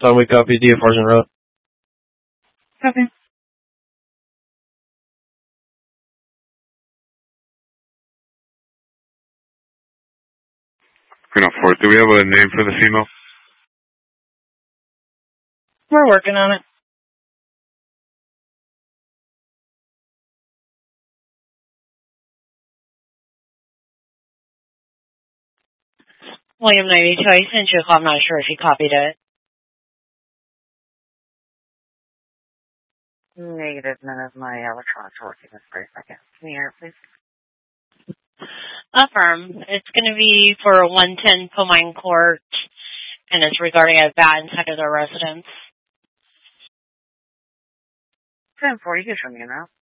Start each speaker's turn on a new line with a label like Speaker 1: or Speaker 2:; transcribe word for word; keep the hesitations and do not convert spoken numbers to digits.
Speaker 1: Time we copy D F R's en route.
Speaker 2: Copy.
Speaker 3: Green on four. Do we have a name for the female?
Speaker 2: We're working on it. William ninety-two, I sent you a call. I'm not sure if you copied it. Negative. None of my electronics are working this very second. Can you hear it, please? Affirm. It's going to be for one ten Pomine Court, and it's regarding a bat inside of their residence. ten forty, you can show me now.